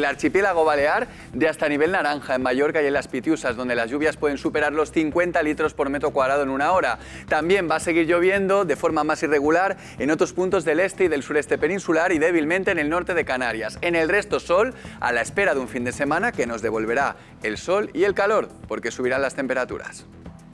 el archipiélago balear de hasta nivel naranja en Mallorca y en las Pitiusas, donde las lluvias pueden superar los 50 litros por metro cuadrado en una hora. También va a seguir lloviendo de forma más irregular en otros puntos del este y del sureste peninsular y débilmente en el norte de Canarias. En el resto sol, a la espera de un fin de semana que nos devolverá el sol y el calor, porque subirán las temperaturas.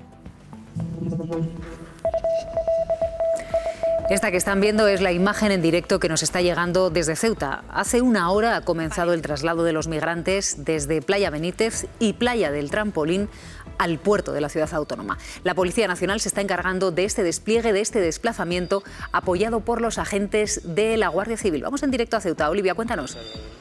Esta que están viendo es la imagen en directo que nos está llegando desde Ceuta. Hace una hora ha comenzado el traslado de los migrantes desde Playa Benítez y Playa del Trampolín al puerto de la ciudad autónoma. La Policía Nacional se está encargando de este despliegue, de este desplazamiento, apoyado por los agentes de la Guardia Civil. Vamos en directo a Ceuta. Olivia, cuéntanos.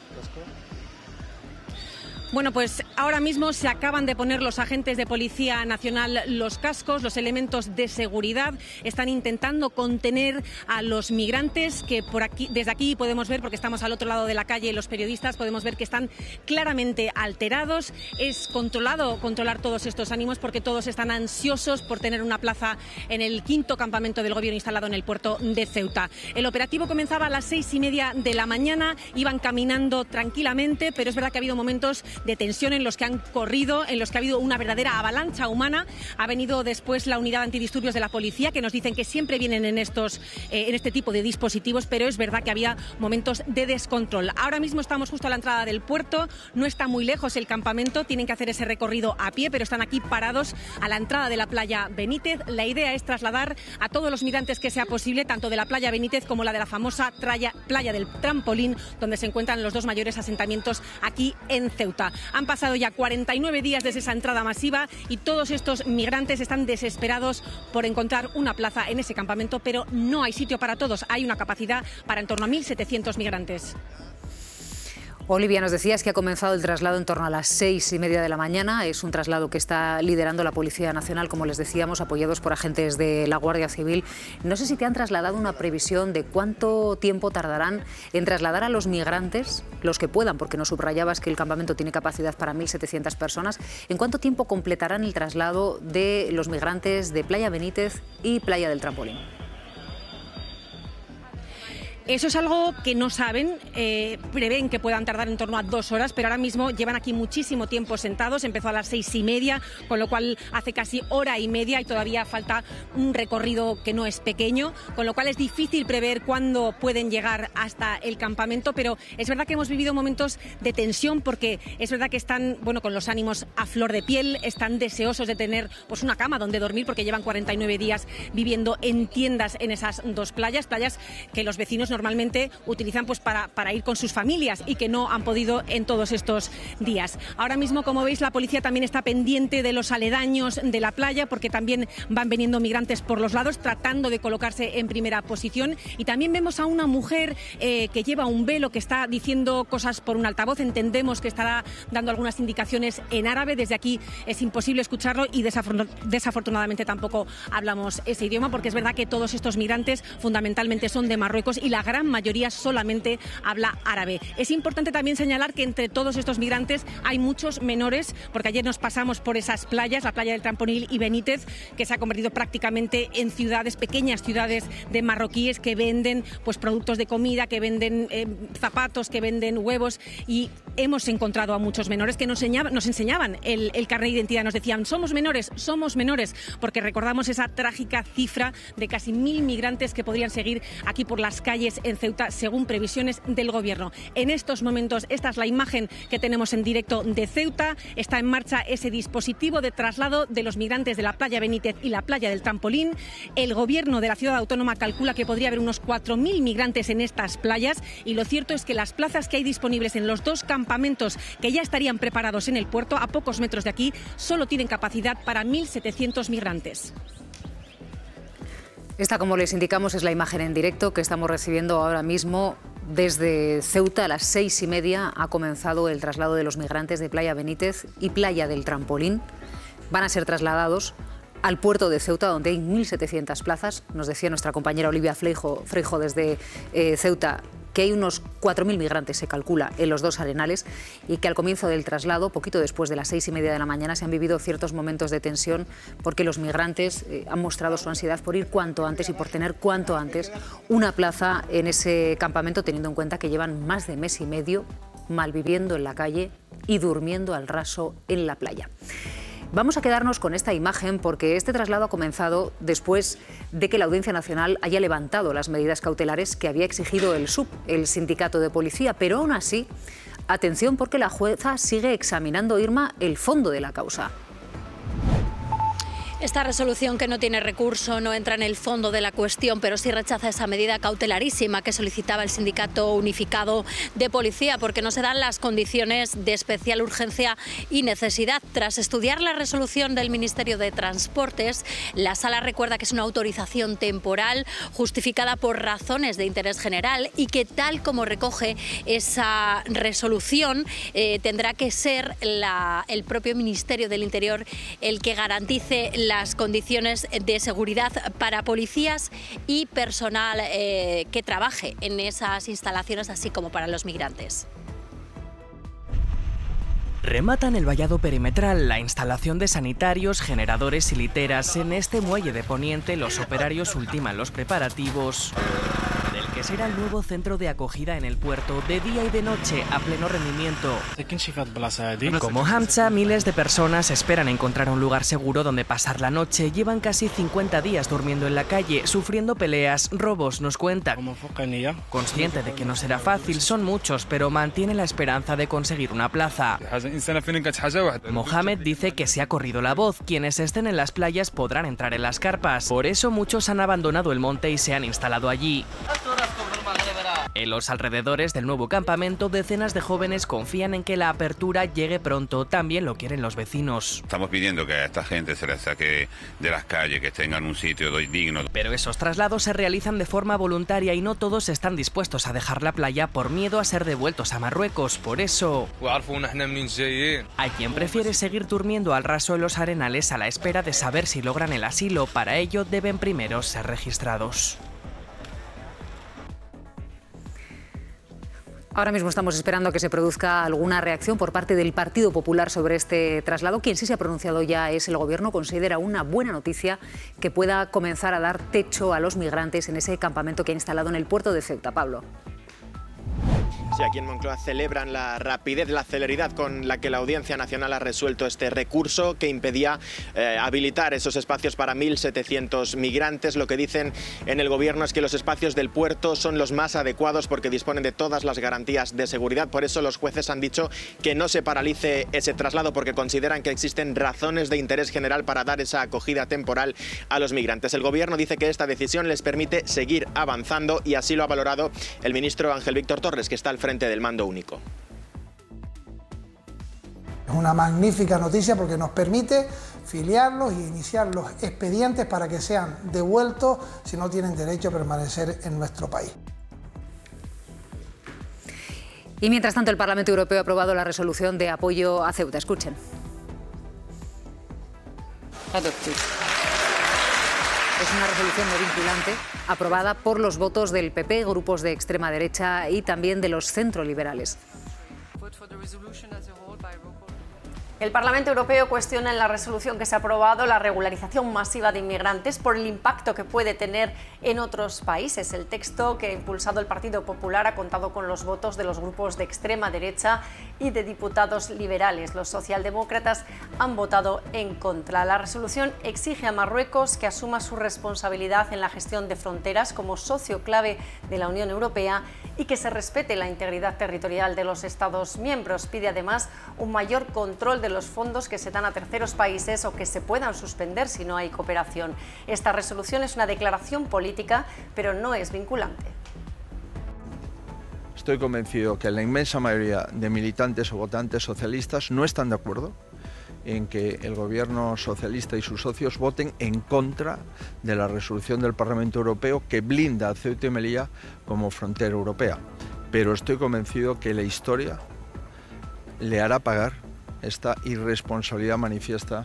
Bueno, pues ahora mismo se acaban de poner los agentes de Policía Nacional los cascos, los elementos de seguridad. Están intentando contener a los migrantes que por aquí, desde aquí podemos ver, porque estamos al otro lado de la calle, los periodistas podemos ver que están claramente alterados. Es controlar todos estos ánimos porque todos están ansiosos por tener una plaza en el 5º campamento del gobierno instalado en el puerto de Ceuta. El operativo comenzaba a las 6:30 de la mañana, iban caminando tranquilamente, pero es verdad que ha habido momentos de tensión en los que han corrido, en los que ha habido una verdadera avalancha humana. Ha venido después la unidad antidisturbios de la policía, que nos dicen que siempre vienen en este tipo de dispositivos, pero es verdad que había momentos de descontrol. Ahora mismo estamos justo a la entrada del puerto, no está muy lejos el campamento, tienen que hacer ese recorrido a pie, pero están aquí parados a la entrada de la playa Benítez. La idea es trasladar a todos los migrantes que sea posible, tanto de la playa Benítez como la de la famosa playa del Trampolín, donde se encuentran los dos mayores asentamientos aquí en Ceuta. Han pasado ya 49 días desde esa entrada masiva y todos estos migrantes están desesperados por encontrar una plaza en ese campamento, pero no hay sitio para todos. Hay una capacidad para en torno a 1.700 migrantes. Olivia, nos decías que ha comenzado el traslado en torno a las 6:30 de la mañana. Es un traslado que está liderando la Policía Nacional, como les decíamos, apoyados por agentes de la Guardia Civil. No sé si te han trasladado una previsión de cuánto tiempo tardarán en trasladar a los migrantes, los que puedan, porque nos subrayabas que el campamento tiene capacidad para 1.700 personas. ¿En cuánto tiempo completarán el traslado de los migrantes de Playa Benítez y Playa del Trampolín? Eso es algo que no saben, prevén que puedan tardar en torno a 2 horas, pero ahora mismo llevan aquí muchísimo tiempo sentados. Empezó a las 6:30, con lo cual hace casi hora y media y todavía falta un recorrido que no es pequeño, con lo cual es difícil prever cuándo pueden llegar hasta el campamento, pero es verdad que hemos vivido momentos de tensión porque es verdad que están con los ánimos a flor de piel, están deseosos de tener pues una cama donde dormir porque llevan 49 días viviendo en tiendas en esas dos playas que los vecinos normalmente utilizan pues para ir con sus familias y que no han podido en todos estos días. Ahora mismo, como veis, la policía también está pendiente de los aledaños de la playa porque también van viniendo migrantes por los lados tratando de colocarse en primera posición, y también vemos a una mujer que lleva un velo, que está diciendo cosas por un altavoz. Entendemos que estará dando algunas indicaciones en árabe. Desde aquí es imposible escucharlo y desafortunadamente tampoco hablamos ese idioma, porque es verdad que todos estos migrantes fundamentalmente son de Marruecos y la gran mayoría solamente habla árabe. Es importante también señalar que entre todos estos migrantes hay muchos menores, porque ayer nos pasamos por esas playas, la playa del Trampolín y Benítez, que se ha convertido prácticamente en ciudades, pequeñas ciudades de marroquíes que venden pues productos de comida, que venden zapatos, que venden huevos, y hemos encontrado a muchos menores que nos enseñaban el carnet de identidad, nos decían somos menores, porque recordamos esa trágica cifra de casi 1.000 migrantes que podrían seguir aquí por las calles en Ceuta, según previsiones del gobierno. En estos momentos, esta es la imagen que tenemos en directo de Ceuta. Está en marcha ese dispositivo de traslado de los migrantes de la playa Benítez y la playa del Trampolín. El gobierno de la ciudad autónoma calcula que podría haber unos 4.000 migrantes en estas playas, y lo cierto es que las plazas que hay disponibles en los dos campamentos que ya estarían preparados en el puerto, a pocos metros de aquí, solo tienen capacidad para 1.700 migrantes. Esta, como les indicamos, es la imagen en directo que estamos recibiendo ahora mismo desde Ceuta. A las 6:30 ha comenzado el traslado de los migrantes de Playa Benítez y Playa del Trampolín. Van a ser trasladados al puerto de Ceuta, donde hay 1.700 plazas. Nos decía nuestra compañera Olivia Freijo desde Ceuta que hay unos 4.000 migrantes, se calcula, en los dos arenales, y que al comienzo del traslado, poquito después de las 6:30 de la mañana, se han vivido ciertos momentos de tensión porque los migrantes han mostrado su ansiedad por ir cuanto antes y por tener cuanto antes una plaza en ese campamento, teniendo en cuenta que llevan más de mes y medio malviviendo en la calle y durmiendo al raso en la playa. Vamos a quedarnos con esta imagen porque este traslado ha comenzado después de que la Audiencia Nacional haya levantado las medidas cautelares que había exigido el SUP, el sindicato de policía. Pero aún así, atención porque la jueza sigue examinando, Irma, el fondo de la causa. Esta resolución, que no tiene recurso, no entra en el fondo de la cuestión, pero sí rechaza esa medida cautelarísima que solicitaba el Sindicato Unificado de Policía, porque no se dan las condiciones de especial urgencia y necesidad. Tras estudiar la resolución del Ministerio de Transportes, la Sala recuerda que es una autorización temporal justificada por razones de interés general y que, tal como recoge esa resolución, tendrá que ser el propio Ministerio del Interior el que garantice las condiciones de seguridad para policías y personal que trabaje en esas instalaciones, así como para los migrantes. Rematan el vallado perimetral, la instalación de sanitarios, generadores y literas. En este muelle de Poniente, los operarios ultiman los preparativos del que será el nuevo centro de acogida en el puerto, de día y de noche, a pleno rendimiento. Como Hamcha, miles de personas esperan encontrar un lugar seguro donde pasar la noche. Llevan casi 50 días durmiendo en la calle, sufriendo peleas, robos, nos cuentan. Consciente de que no será fácil, son muchos, pero mantiene la esperanza de conseguir una plaza. Mohamed dice que se ha corrido la voz. Quienes estén en las playas podrán entrar en las carpas. Por eso muchos han abandonado el monte y se han instalado allí. En los alrededores del nuevo campamento, decenas de jóvenes confían en que la apertura llegue pronto. También lo quieren los vecinos. Estamos pidiendo que a esta gente se les saque de las calles, que tengan un sitio digno. Pero esos traslados se realizan de forma voluntaria y no todos están dispuestos a dejar la playa por miedo a ser devueltos a Marruecos. Por eso, hay quien prefiere seguir durmiendo al raso en los arenales a la espera de saber si logran el asilo. Para ello deben primero ser registrados. Ahora mismo estamos esperando a que se produzca alguna reacción por parte del Partido Popular sobre este traslado. Quien sí se ha pronunciado ya es el Gobierno. Considera una buena noticia que pueda comenzar a dar techo a los migrantes en ese campamento que ha instalado en el puerto de Ceuta. Pablo. Sí, aquí en Moncloa celebran la rapidez, la celeridad con la que la Audiencia Nacional ha resuelto este recurso que impedía habilitar esos espacios para 1.700 migrantes. Lo que dicen en el Gobierno es que los espacios del puerto son los más adecuados porque disponen de todas las garantías de seguridad. Por eso los jueces han dicho que no se paralice ese traslado, porque consideran que existen razones de interés general para dar esa acogida temporal a los migrantes. El Gobierno dice que esta decisión les permite seguir avanzando y así lo ha valorado el ministro Ángel Víctor Torres, que está al frente del mando único. Es una magnífica noticia porque nos permite filiarlos y iniciar los expedientes para que sean devueltos si no tienen derecho a permanecer en nuestro país. Y mientras tanto, el Parlamento Europeo ha aprobado la resolución de apoyo a Ceuta. Escuchen. Es una resolución no vinculante, aprobada por los votos del PP, grupos de extrema derecha y también de los centroliberales. El Parlamento Europeo cuestiona en la resolución que se ha aprobado la regularización masiva de inmigrantes por el impacto que puede tener en otros países. El texto que ha impulsado el Partido Popular ha contado con los votos de los grupos de extrema derecha y de diputados liberales. Los socialdemócratas han votado en contra. La resolución exige a Marruecos que asuma su responsabilidad en la gestión de fronteras como socio clave de la Unión Europea y que se respete la integridad territorial de los Estados miembros. Pide además un mayor control de los fondos que se dan a terceros países o que se puedan suspender si no hay cooperación. Esta resolución es una declaración política, pero no es vinculante. Estoy convencido que la inmensa mayoría de militantes o votantes socialistas no están de acuerdo en que el gobierno socialista y sus socios voten en contra de la resolución del Parlamento Europeo que blinda a Ceuta y Melilla como frontera europea. Pero estoy convencido que la historia le hará pagar esta irresponsabilidad manifiesta.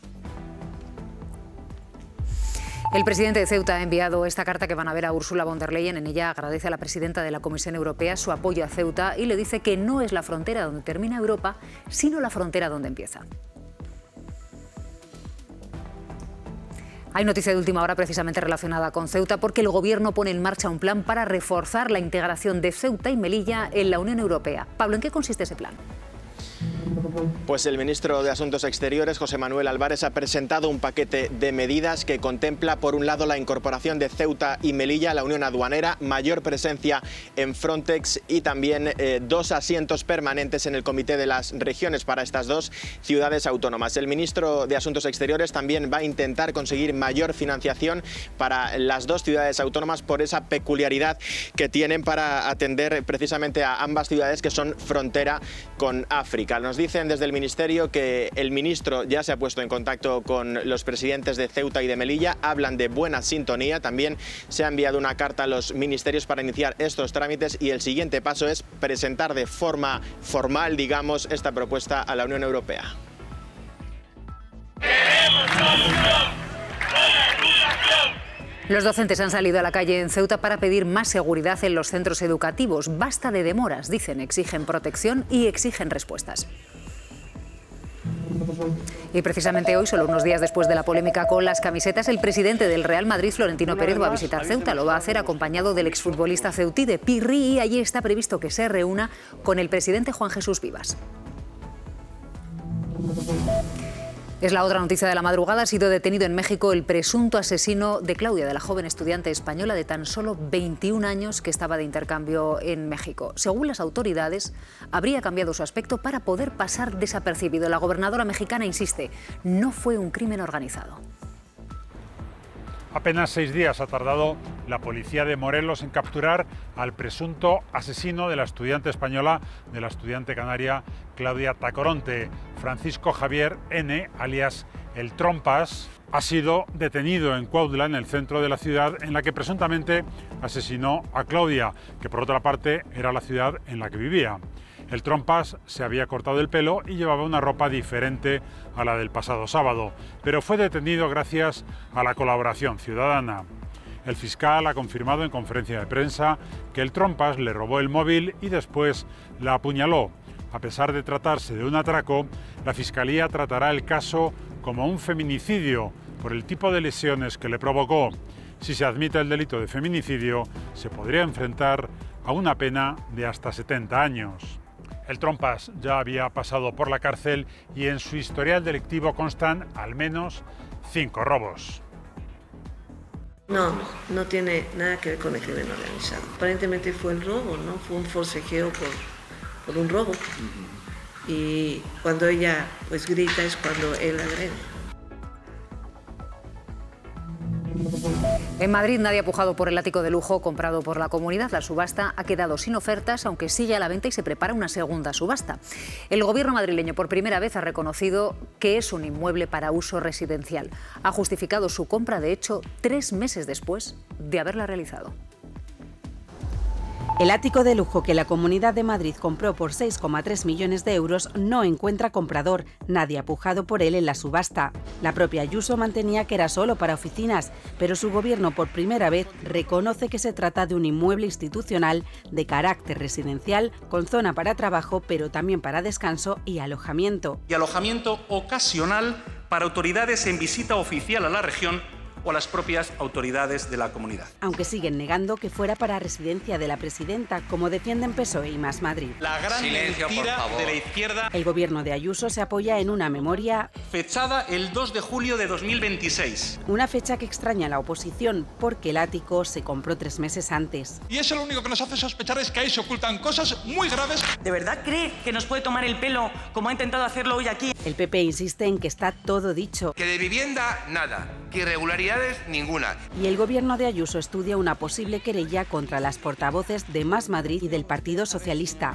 El presidente de Ceuta ha enviado esta carta que van a ver a Ursula von der Leyen. En ella agradece a la presidenta de la Comisión Europea su apoyo a Ceuta y le dice que no es la frontera donde termina Europa, sino la frontera donde empieza. Hay noticia de última hora precisamente relacionada con Ceuta porque el Gobierno pone en marcha un plan para reforzar la integración de Ceuta y Melilla en la Unión Europea. Pablo, ¿en qué consiste ese plan? Pues el ministro de Asuntos Exteriores, José Manuel Álvarez, ha presentado un paquete de medidas que contempla, por un lado, la incorporación de Ceuta y Melilla a la Unión Aduanera, mayor presencia en Frontex y también 2 asientos permanentes en el Comité de las Regiones para estas 2 ciudades autónomas. El ministro de Asuntos Exteriores también va a intentar conseguir mayor financiación para las 2 ciudades autónomas por esa peculiaridad que tienen para atender precisamente a ambas ciudades que son frontera con África. Nos dicen desde el Ministerio que el ministro ya se ha puesto en contacto con los presidentes de Ceuta y de Melilla, hablan de buena sintonía, también se ha enviado una carta a los ministerios para iniciar estos trámites y el siguiente paso es presentar de forma formal, digamos, esta propuesta a la Unión Europea. Los docentes han salido a la calle en Ceuta para pedir más seguridad en los centros educativos. Basta de demoras, dicen, exigen protección y exigen respuestas. Y precisamente hoy, solo unos días después de la polémica con las camisetas, el presidente del Real Madrid, Florentino Pérez, va a visitar Ceuta. Lo va a hacer acompañado del exfutbolista ceutí de Pirri y allí está previsto que se reúna con el presidente Juan Jesús Vivas. Es la otra noticia de la madrugada. Ha sido detenido en México el presunto asesino de Claudia, de la joven estudiante española de tan solo 21 años que estaba de intercambio en México. Según las autoridades, habría cambiado su aspecto para poder pasar desapercibido. La gobernadora mexicana insiste, no fue un crimen organizado. Apenas 6 días ha tardado la policía de Morelos en capturar al presunto asesino de la estudiante española, de la estudiante canaria Claudia Tacoronte. Francisco Javier N., alias El Trompas, ha sido detenido en Cuautla, en el centro de la ciudad, en la que presuntamente asesinó a Claudia, que por otra parte era la ciudad en la que vivía. El Trompas se había cortado el pelo y llevaba una ropa diferente a la del pasado sábado, pero fue detenido gracias a la colaboración ciudadana. El fiscal ha confirmado en conferencia de prensa que el Trompas le robó el móvil y después la apuñaló. A pesar de tratarse de un atraco, la Fiscalía tratará el caso como un feminicidio por el tipo de lesiones que le provocó. Si se admite el delito de feminicidio, se podría enfrentar a una pena de hasta 70 años. El Trompas ya había pasado por la cárcel y en su historial delictivo constan al menos 5 robos. No tiene nada que ver con el crimen organizado. Aparentemente fue el robo, ¿no? Fue un forcejeo por un robo. Y cuando ella pues grita es cuando él agrede. En Madrid nadie ha pujado por el ático de lujo comprado por la comunidad. La subasta ha quedado sin ofertas, aunque sigue a la venta y se prepara una segunda subasta. El gobierno madrileño por primera vez ha reconocido que es un inmueble para uso residencial. Ha justificado su compra, de hecho, 3 meses después de haberla realizado. El ático de lujo que la Comunidad de Madrid compró por 6,3 millones de euros no encuentra comprador. Nadie ha pujado por él en la subasta. La propia Ayuso mantenía que era solo para oficinas, pero su gobierno por primera vez reconoce que se trata de un inmueble institucional de carácter residencial con zona para trabajo, pero también para descanso y alojamiento. Y alojamiento ocasional para autoridades en visita oficial a la región o a las propias autoridades de la comunidad. Aunque siguen negando que fuera para residencia de la presidenta, como defienden PSOE y Más Madrid. La gran mentira de la izquierda. El gobierno de Ayuso se apoya en una memoria fechada el 2 de julio de 2026. Una fecha que extraña a la oposición porque el ático se compró 3 meses antes. Y eso lo único que nos hace sospechar es que ahí se ocultan cosas muy graves. ¿De verdad cree que nos puede tomar el pelo como ha intentado hacerlo hoy aquí? El PP insiste en que está todo dicho. Que de vivienda, nada. Que irregularidades, ninguna. Y el gobierno de Ayuso estudia una posible querella contra las portavoces de Más Madrid y del Partido Socialista.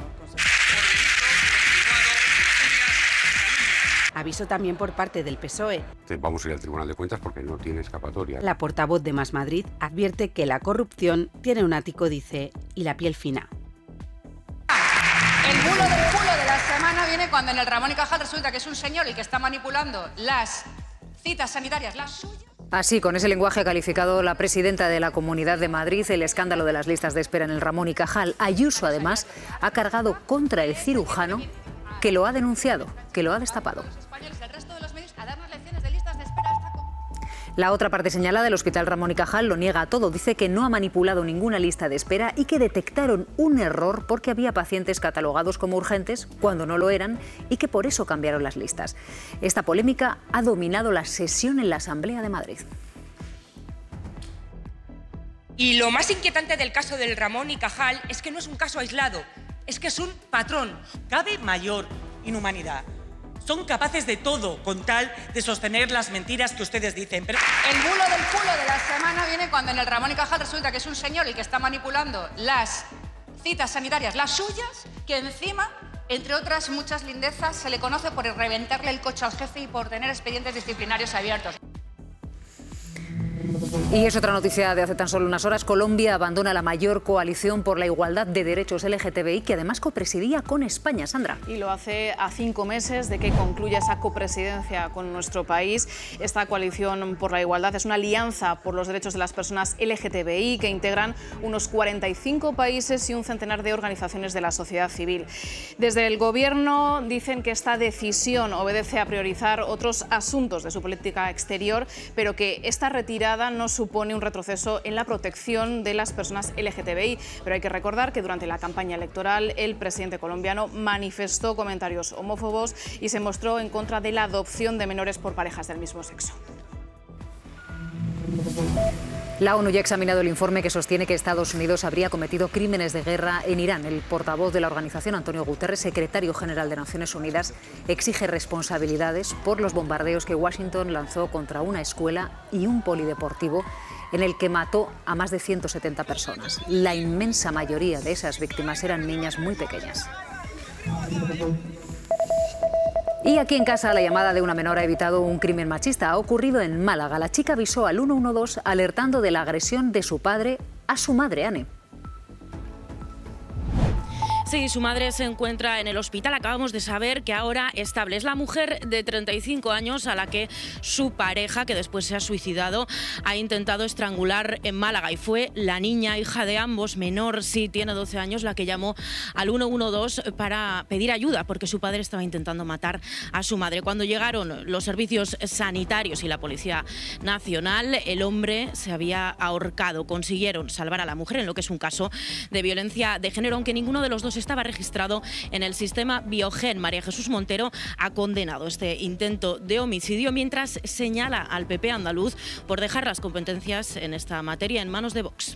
Aviso también por parte del PSOE. Vamos a ir al Tribunal de Cuentas porque no tiene escapatoria. La portavoz de Más Madrid advierte que la corrupción tiene un ático, dice, y la piel fina. El bulo del culo de la semana viene cuando en el Ramón y Cajal resulta que es un señor el que está manipulando las citas sanitarias, las suyas. Así, con ese lenguaje ha calificado la presidenta de la Comunidad de Madrid el escándalo de las listas de espera en el Ramón y Cajal. Ayuso, además, ha cargado contra el cirujano que lo ha denunciado, que lo ha destapado. La otra parte señalada, el Hospital Ramón y Cajal, lo niega todo. Dice que no ha manipulado ninguna lista de espera y que detectaron un error porque había pacientes catalogados como urgentes cuando no lo eran y que por eso cambiaron las listas. Esta polémica ha dominado la sesión en la Asamblea de Madrid. Y lo más inquietante del caso del Ramón y Cajal es que no es un caso aislado, es que es un patrón. Cabe mayor inhumanidad. Son capaces de todo con tal de sostener las mentiras que ustedes dicen. Pero... El bulo del culo de la semana viene cuando en el Ramón y Cajal resulta que es un señor el que está manipulando las citas sanitarias, las suyas, que encima, entre otras muchas lindezas, se le conoce por reventarle el coche al jefe y por tener expedientes disciplinarios abiertos. Y es otra noticia de hace tan solo unas horas. Colombia abandona la mayor coalición por la igualdad de derechos LGTBI que además copresidía con España. Sandra. Y lo hace a 5 meses de que concluya esa copresidencia con nuestro país. Esta coalición por la igualdad es una alianza por los derechos de las personas LGTBI que integran unos 45 países y un centenar de organizaciones de la sociedad civil. Desde el Gobierno dicen que esta decisión obedece a priorizar otros asuntos de su política exterior, pero que esta retirada no supone un retroceso en la protección de las personas LGTBI. Pero hay que recordar que durante la campaña electoral el presidente colombiano manifestó comentarios homófobos y se mostró en contra de la adopción de menores por parejas del mismo sexo. La ONU ya ha examinado el informe que sostiene que Estados Unidos habría cometido crímenes de guerra en Irán. El portavoz de la organización, Antonio Guterres, secretario general de Naciones Unidas, exige responsabilidades por los bombardeos que Washington lanzó contra una escuela y un polideportivo en el que mató a más de 170 personas. La inmensa mayoría de esas víctimas eran niñas muy pequeñas. Y aquí en casa la llamada de una menor ha evitado un crimen machista. Ha ocurrido en Málaga. La chica avisó al 112 alertando de la agresión de su padre a su madre, Ane. Sí, su madre se encuentra en el hospital. Acabamos de saber que ahora estable. Es la mujer de 35 años a la que su pareja, que después se ha suicidado, ha intentado estrangular en Málaga. Y fue la niña, hija de ambos, menor, sí, tiene 12 años, la que llamó al 112 para pedir ayuda porque su padre estaba intentando matar a su madre. Cuando llegaron los servicios sanitarios y la Policía Nacional, el hombre se había ahorcado. Consiguieron salvar a la mujer en lo que es un caso de violencia de género, aunque ninguno de los dos estaba registrado en el sistema Biogen. María Jesús Montero ha condenado este intento de homicidio mientras señala al PP andaluz por dejar las competencias en esta materia en manos de Vox.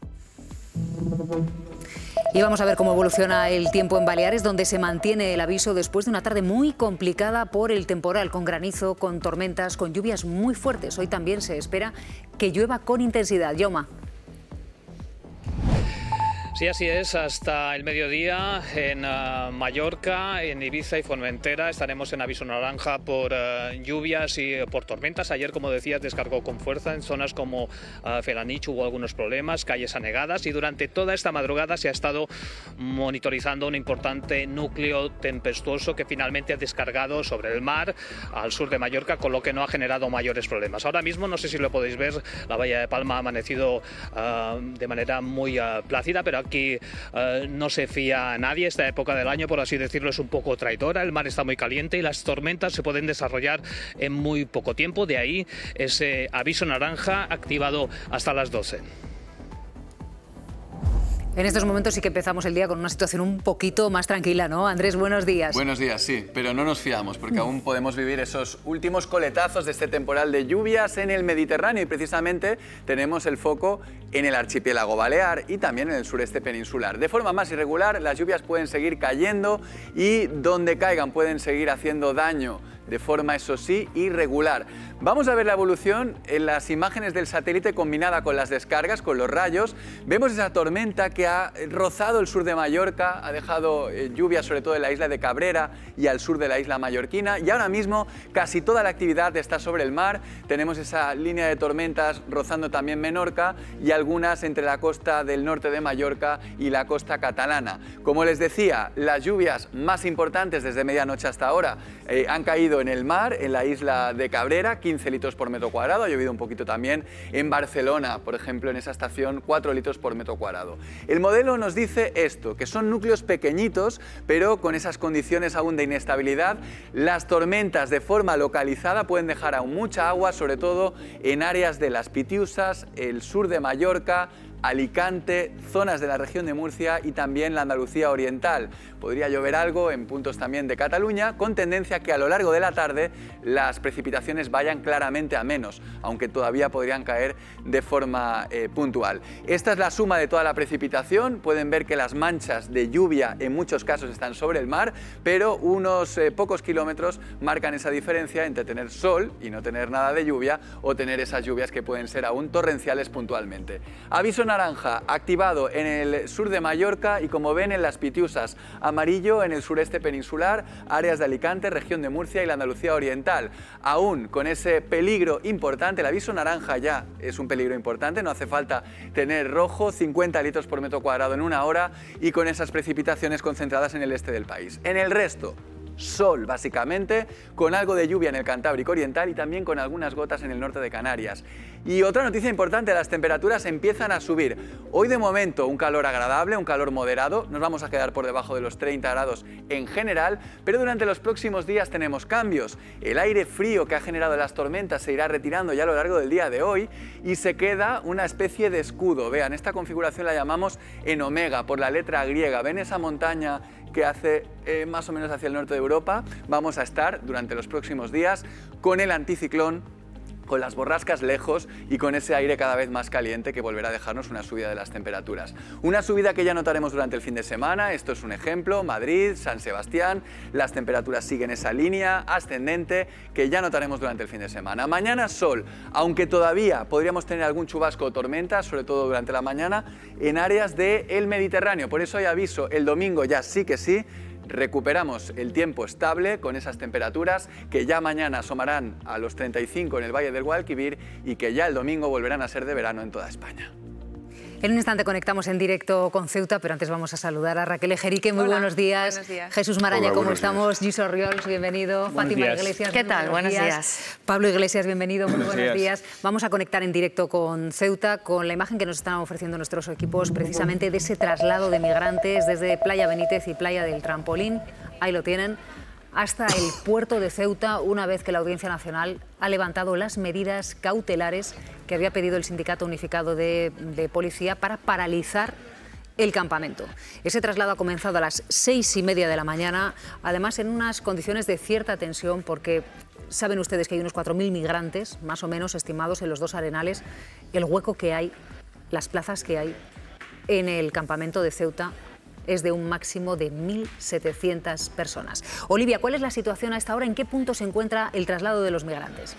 Y vamos a ver cómo evoluciona el tiempo en Baleares, donde se mantiene el aviso después de una tarde muy complicada por el temporal, con granizo, con tormentas, con lluvias muy fuertes. Hoy también se espera que llueva con intensidad. Yoma. Sí, así es. Hasta el mediodía en Mallorca, en Ibiza y Fuerteventura estaremos en aviso naranja por lluvias y por tormentas. Ayer, como decías, descargó con fuerza en zonas como Felanitx, hubo algunos problemas, calles anegadas, y durante toda esta madrugada se ha estado monitorizando un importante núcleo tempestuoso que finalmente ha descargado sobre el mar al sur de Mallorca, con lo que no ha generado mayores problemas. Ahora mismo, no sé si lo podéis ver, la bahía de Palma ha amanecido de manera muy plácida, pero aquí no se fía a nadie. Esta época del año, por así decirlo, es un poco traidora. El mar está muy caliente y las tormentas se pueden desarrollar en muy poco tiempo. De ahí ese aviso naranja activado hasta las 12. En estos momentos sí que empezamos el día con una situación un poquito más tranquila, ¿no? Andrés, buenos días. Buenos días, sí, pero no nos fiamos porque aún podemos vivir esos últimos coletazos de este temporal de lluvias en el Mediterráneo y precisamente tenemos el foco en el archipiélago balear y también en el sureste peninsular. De forma más irregular, las lluvias pueden seguir cayendo y donde caigan pueden seguir haciendo daño de forma, eso sí, irregular. Vamos a ver la evolución en las imágenes del satélite combinada con las descargas, con los rayos. Vemos esa tormenta que ha rozado el sur de Mallorca, ha dejado lluvias sobre todo en la isla de Cabrera y al sur de la isla mallorquina, y ahora mismo casi toda la actividad está sobre el mar. Tenemos esa línea de tormentas rozando también Menorca y algunas entre la costa del norte de Mallorca y la costa catalana. Como les decía, las lluvias más importantes desde medianoche hasta ahora han caído llovido en el mar, en la isla de Cabrera, 15 litros por metro cuadrado. Ha llovido un poquito también en Barcelona, por ejemplo, en esa estación, 4 litros por metro cuadrado. El modelo nos dice esto, que son núcleos pequeñitos, pero con esas condiciones aún de inestabilidad, las tormentas de forma localizada pueden dejar aún mucha agua, sobre todo en áreas de las Pitiusas, el sur de Mallorca, Alicante, zonas de la región de Murcia y también la Andalucía oriental. Podría llover algo en puntos también de Cataluña, con tendencia a que a lo largo de la tarde las precipitaciones vayan claramente a menos, aunque todavía podrían caer de forma puntual. Esta es la suma de toda la precipitación. Pueden ver que las manchas de lluvia en muchos casos están sobre el mar, pero unos pocos kilómetros marcan esa diferencia entre tener sol y no tener nada de lluvia, o tener esas lluvias que pueden ser aún torrenciales puntualmente. Aviso naranja activado en el sur de Mallorca y, como ven, en las Pitiusas. Amarillo en el sureste peninsular, áreas de Alicante, región de Murcia y la Andalucía oriental. Aún con ese peligro importante, el aviso naranja ya es un peligro importante, no hace falta tener rojo, 50 litros por metro cuadrado en una hora, y con esas precipitaciones concentradas en el este del país. En el resto, sol básicamente, con algo de lluvia en el Cantábrico oriental y también con algunas gotas en el norte de Canarias. Y otra noticia importante, las temperaturas empiezan a subir. Hoy de momento un calor agradable, un calor moderado, nos vamos a quedar por debajo de los 30 grados en general, pero durante los próximos días tenemos cambios. El aire frío que ha generado las tormentas se irá retirando ya a lo largo del día de hoy y se queda una especie de escudo. Vean, esta configuración la llamamos en omega, por la letra griega. ¿Ven esa montaña que hace más o menos hacia el norte de Europa? Vamos a estar durante los próximos días con el anticiclón, con las borrascas lejos y con ese aire cada vez más caliente que volverá a dejarnos una subida de las temperaturas. Una subida que ya notaremos durante el fin de semana. Esto es un ejemplo: Madrid, San Sebastián, las temperaturas siguen esa línea ascendente que ya notaremos durante el fin de semana. Mañana sol, aunque todavía podríamos tener algún chubasco o tormenta, sobre todo durante la mañana, en áreas del Mediterráneo. Por eso hay aviso, el domingo ya sí que sí, recuperamos el tiempo estable con esas temperaturas que ya mañana asomarán a los 35 en el Valle del Guadalquivir y que ya el domingo volverán a ser de verano en toda España. En un instante conectamos en directo con Ceuta, pero antes vamos a saludar a Raquel Ejerique. Muy buenos días. Buenos días. Jesús Maraña, Hola, ¿cómo estamos? Gisor Riols, bienvenido. Fátima Iglesias, ¿qué tal? Buenos días. Pablo Iglesias, bienvenido. Muy buenos días. días. Vamos a conectar en directo con Ceuta, con la imagen que nos están ofreciendo nuestros equipos precisamente de ese traslado de migrantes desde Playa Benítez y Playa del Trampolín. Ahí lo tienen, hasta el puerto de Ceuta, una vez que la Audiencia Nacional ha levantado las medidas cautelares que había pedido el Sindicato Unificado de Policía para paralizar el campamento. Ese traslado ha comenzado a las 6:30 de la mañana, además en unas condiciones de cierta tensión, porque saben ustedes que hay unos 4.000 migrantes, más o menos estimados en los dos arenales. El hueco que hay, las plazas que hay en el campamento de Ceuta es de un máximo de 1.700 personas. Olivia, ¿cuál es la situación a esta hora? ¿En qué punto se encuentra el traslado de los migrantes?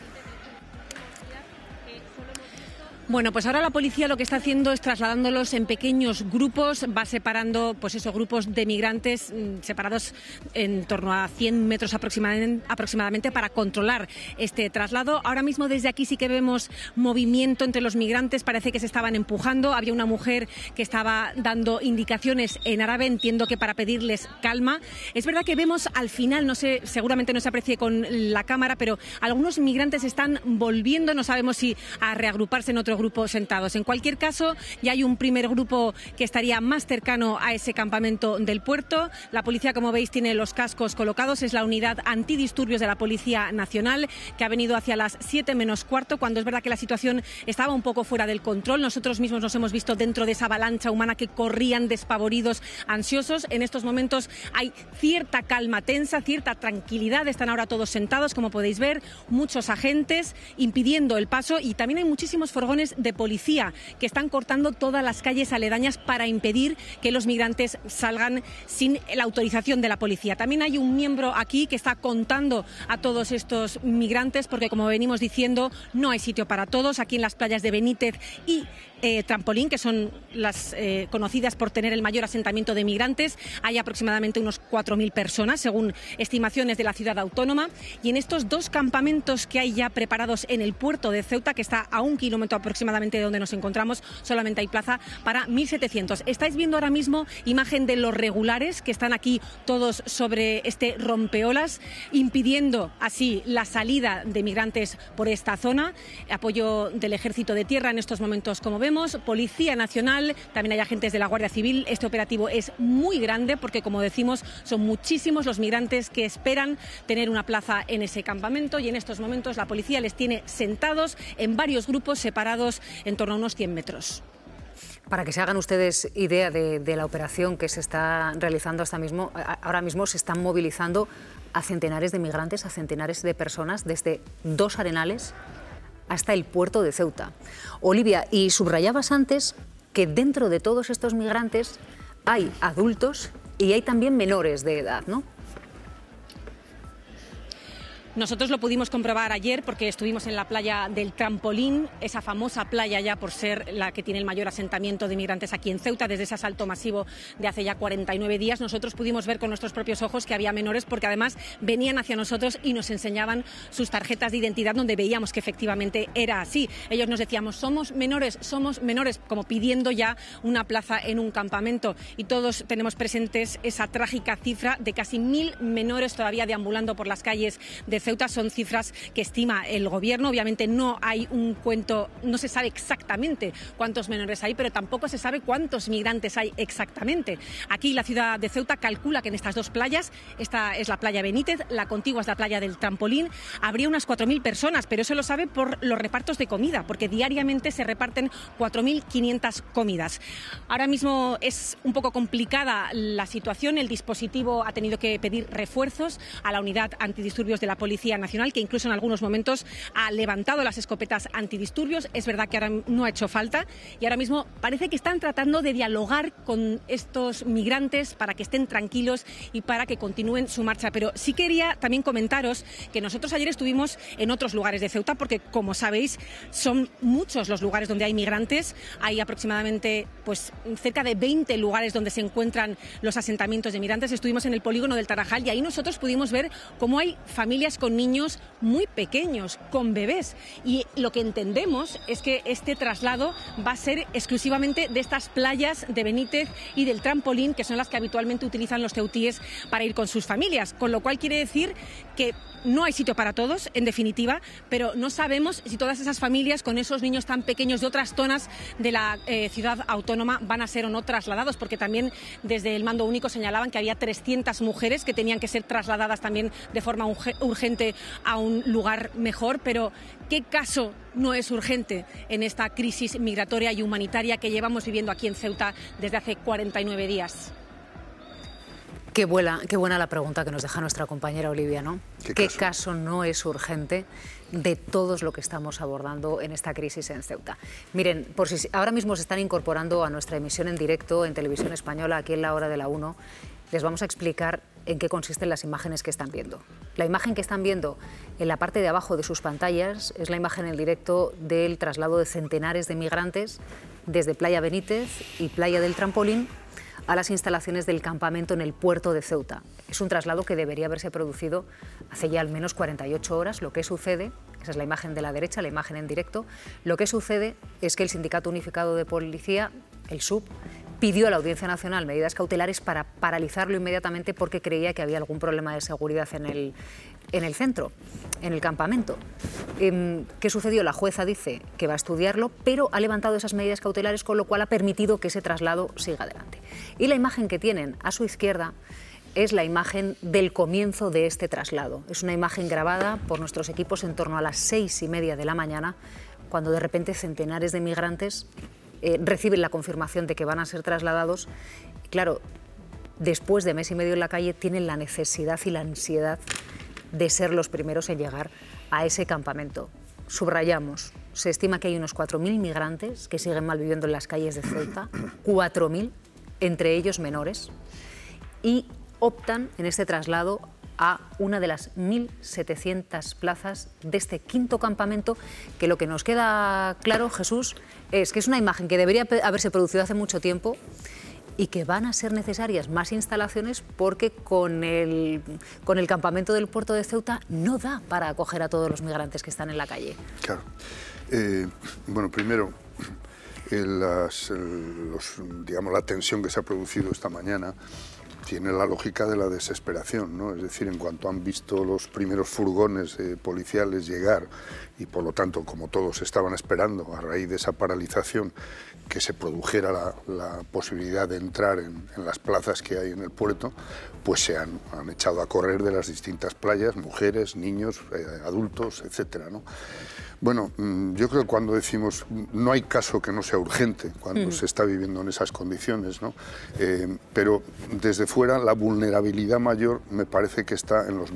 Bueno, pues ahora la policía lo que está haciendo es trasladándolos en pequeños grupos, va separando pues esos grupos de migrantes separados en torno a 100 metros aproximadamente para controlar este traslado. Ahora mismo desde aquí sí que vemos movimiento entre los migrantes, parece que se estaban empujando, había una mujer que estaba dando indicaciones en árabe, entiendo que para pedirles calma. Es verdad que vemos al final, no sé, seguramente no se aprecie con la cámara, pero algunos migrantes están volviendo, no sabemos si a reagruparse en otro grupo sentados. En cualquier caso, ya hay un primer grupo que estaría más cercano a ese campamento del puerto. La policía, como veis, tiene los cascos colocados. Es la unidad antidisturbios de la Policía Nacional, que ha venido hacia las 7 menos cuarto, cuando es verdad que la situación estaba un poco fuera del control. Nosotros mismos nos hemos visto dentro de esa avalancha humana que corrían despavoridos, ansiosos. En estos momentos hay cierta calma tensa, cierta tranquilidad. Están ahora todos sentados, como podéis ver, muchos agentes impidiendo el paso, y también hay muchísimos furgones de policía que están cortando todas las calles aledañas para impedir que los migrantes salgan sin la autorización de la policía. También hay un miembro aquí que está contando a todos estos migrantes, porque como venimos diciendo, no hay sitio para todos. Aquí en las playas de Benítez y Trampolín, que son las conocidas por tener el mayor asentamiento de migrantes. Hay aproximadamente unos 4.000 personas, según estimaciones de la ciudad autónoma. Y en estos dos campamentos que hay ya preparados en el puerto de Ceuta, que está a 1 kilómetro aproximadamente de donde nos encontramos, solamente hay plaza para 1.700. Estáis viendo ahora mismo imagen de los regulares que están aquí todos sobre este rompeolas, impidiendo así la salida de migrantes por esta zona. Apoyo del Ejército de Tierra en estos momentos, como vemos, Policía Nacional, también hay agentes de la Guardia Civil. Este operativo es muy grande porque, como decimos, son muchísimos los migrantes que esperan tener una plaza en ese campamento, y en estos momentos la policía les tiene sentados en varios grupos separados en torno a unos 100 metros. Para que se hagan ustedes idea de la operación que se está realizando ahora mismo se están movilizando a centenares de migrantes, a centenares de personas desde 2 Arenales hasta el puerto de Ceuta. Olivia, y subrayabas antes que dentro de todos estos migrantes hay adultos y hay también menores de edad, ¿no? Nosotros lo pudimos comprobar ayer porque estuvimos en la playa del Trampolín, esa famosa playa ya por ser la que tiene el mayor asentamiento de migrantes aquí en Ceuta desde ese asalto masivo de hace ya 49 días. Nosotros pudimos ver con nuestros propios ojos que había menores, porque además venían hacia nosotros y nos enseñaban sus tarjetas de identidad, donde veíamos que efectivamente era así. Ellos nos decíamos, somos menores, como pidiendo ya una plaza en un campamento, y todos tenemos presentes esa trágica cifra de casi 1.000 menores todavía deambulando por las calles de Ceuta. Son cifras que estima el gobierno. Obviamente no hay un cuento, no se sabe exactamente cuántos menores hay, pero tampoco se sabe cuántos migrantes hay exactamente. Aquí la ciudad de Ceuta calcula que en estas dos playas, esta es la playa Benítez, la contigua es la playa del Trampolín, habría unas 4.000 personas, pero eso lo sabe por los repartos de comida, porque diariamente se reparten 4.500 comidas. Ahora mismo es un poco complicada la situación, el dispositivo ha tenido que pedir refuerzos a la unidad antidisturbios de la Policía Nacional, que incluso en algunos momentos ha levantado las escopetas antidisturbios. Es verdad que ahora no ha hecho falta, y ahora mismo parece que están tratando de dialogar con estos migrantes para que estén tranquilos y para que continúen su marcha. Pero sí quería también comentaros que nosotros ayer estuvimos en otros lugares de Ceuta, porque, como sabéis, son muchos los lugares donde hay migrantes. Hay aproximadamente cerca de 20 lugares donde se encuentran los asentamientos de migrantes. Estuvimos en el polígono del Tarajal y ahí nosotros pudimos ver cómo hay familias con niños muy pequeños, con bebés. Y lo que entendemos es que este traslado va a ser exclusivamente de estas playas de Benítez y del Trampolín, que son las que habitualmente utilizan los ceutíes para ir con sus familias. Con lo cual quiere decir que no hay sitio para todos, en definitiva, pero no sabemos si todas esas familias con esos niños tan pequeños de otras zonas de la ciudad autónoma van a ser o no trasladados, porque también desde el mando único señalaban que había 300 mujeres que tenían que ser trasladadas también de forma urgente a un lugar mejor. Pero ¿qué caso no es urgente en esta crisis migratoria y humanitaria que llevamos viviendo aquí en Ceuta desde hace 49 días? Qué buena la pregunta que nos deja nuestra compañera Olivia, ¿no? ¿Qué caso no es urgente de todos lo que estamos abordando en esta crisis en Ceuta? Miren, por si ahora mismo se están incorporando a nuestra emisión en directo en Televisión Española, aquí en la hora de la 1, les vamos a explicar en qué consisten las imágenes que están viendo. La imagen que están viendo en la parte de abajo de sus pantallas es la imagen en directo del traslado de centenares de migrantes desde Playa Benítez y Playa del Trampolín a las instalaciones del campamento en el puerto de Ceuta. Es un traslado que debería haberse producido hace ya al menos 48 horas. Lo que sucede, esa es la imagen de la derecha, la imagen en directo, lo que sucede es que el Sindicato Unificado de Policía, el SUP, pidió a la Audiencia Nacional medidas cautelares para paralizarlo inmediatamente porque creía que había algún problema de seguridad en el centro, en el campamento. ¿Qué sucedió? La jueza dice que va a estudiarlo, pero ha levantado esas medidas cautelares, con lo cual ha permitido que ese traslado siga adelante. Y la imagen que tienen a su izquierda es la imagen del comienzo de este traslado. Es una imagen grabada por nuestros equipos en torno a las 6:30 de la mañana, cuando de repente centenares de migrantes reciben la confirmación de que van a ser trasladados. Y claro, después de mes y medio en la calle, tienen la necesidad y la ansiedad de ser los primeros en llegar a ese campamento. Subrayamos, se estima que hay unos 4.000 migrantes que siguen malviviendo en las calles de Ceuta, 4.000, entre ellos menores, y optan en este traslado a una de las 1.700 plazas de este quinto campamento, que lo que nos queda claro, Jesús, es que es una imagen que debería haberse producido hace mucho tiempo y que van a ser necesarias más instalaciones porque con el campamento del puerto de Ceuta no da para acoger a todos los migrantes que están en la calle. Claro. Bueno, primero, la tensión que se ha producido esta mañana tiene la lógica de la desesperación, ¿no? Es decir, en cuanto han visto los primeros furgones policiales llegar y por lo tanto, como todos estaban esperando a raíz de esa paralización, que se produjera la posibilidad de entrar en las plazas que hay en el puerto, pues se han echado a correr de las distintas playas, mujeres, niños, adultos, etcétera, ¿no? Bueno, yo creo que cuando decimos no hay caso que no sea urgente cuando se está viviendo en esas condiciones, ¿no? Pero desde fuera la vulnerabilidad mayor me parece que está en los